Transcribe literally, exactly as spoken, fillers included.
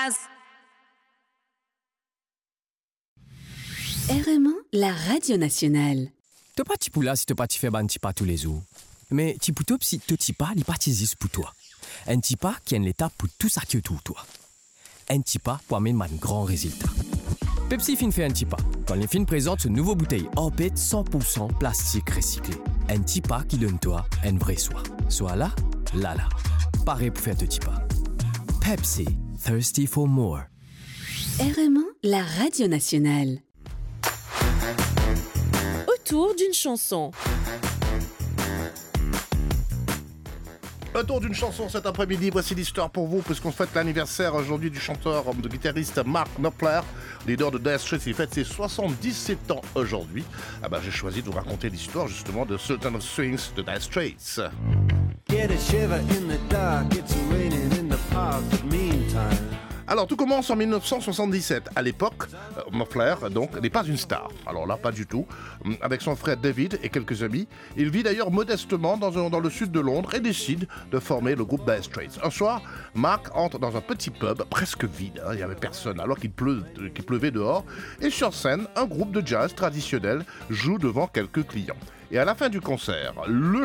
jazz. R M un, la radio nationale. T'as pas petit poula si t'as pas fait ban tipa tous les jours. Mais ti poutop si te tipa li pas tizis pour toi. Un tipa qui a l'état pour tout ça que tout toi. Un tipa pour amener un grand résultat. Pepsi fin fait un tipa. Quand les fins présentent une nouvelle bouteille Orbit cent pour cent plastique recyclé. Un tipa qui donne toi un vrai soi. Soit là, là là. Pareil pour faire te tipa. Pepsi, thirsty for more. R M un, la radio nationale. Autour d'une chanson. Autour d'une chanson cet après-midi, voici l'histoire pour vous, puisqu'on fête l'anniversaire aujourd'hui du chanteur, de guitariste Mark Knopfler, leader de Dire Straits. Il fête ses soixante-dix-sept ans aujourd'hui. Ah bah, j'ai choisi de vous raconter l'histoire justement de Sultan of Swings de Dire Straits. Get a shiver in the dark, it's raining in the park, but meantime. Alors, tout commence en dix-neuf cent soixante-dix-sept. À l'époque, euh, Knopfler, donc, n'est pas une star. Alors là, pas du tout. Avec son frère David et quelques amis, il vit d'ailleurs modestement dans, un, dans le sud de Londres et décide de former le groupe Dire Straits. Un soir, Mark entre dans un petit pub presque vide. Hein, il n'y avait personne, alors qu'il, pleu, qu'il pleuvait dehors. Et sur scène, un groupe de jazz traditionnel joue devant quelques clients. Et à la fin du concert, le